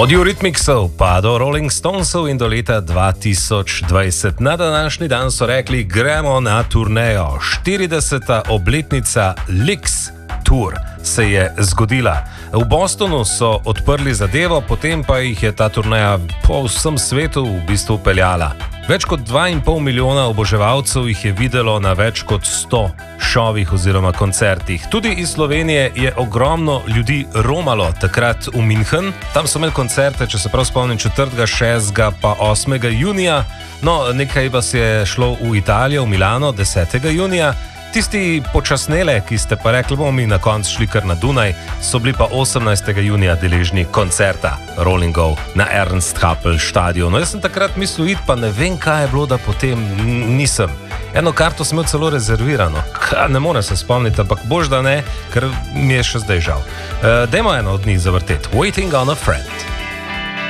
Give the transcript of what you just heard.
Od Eurythmicsov pa do Rolling Stonesov in do leta 2020. Na današnji dan so rekli, gremo na turnejo. 40. obletnica Licks Tour se je zgodila. V Bostonu so odprli zadevo, potem pa jih je ta turneja po vsem svetu v bistvu peljala. Več kot 2,5 milijona oboževalcev jih je videlo na več kot 100 šovih oziroma koncertih. Tudi iz Slovenije je ogromno ljudi romalo takrat v München. Tam so imeli koncerte, če se prav spomnim, 4., 6. pa 8. junija. No, nekaj vas je šlo v Italijo, v Milano 10. junija. Tisti počasnele, ki ste pa rekli, bomo mi na koncu šli kar na Dunaj, so bili pa 18. junija deležni koncerta Rollingov na Ernst Happel stadionu. Jaz sem takrat mislil iti, pa ne vem, kaj je bilo, da potem nisem. Eno karto sem imel celo rezervirano. Ne morem se spomniti, ampak bož da ne, ker mi je še zdaj žal. Dajmo eno od njih zavrteti. Waiting on a Friend.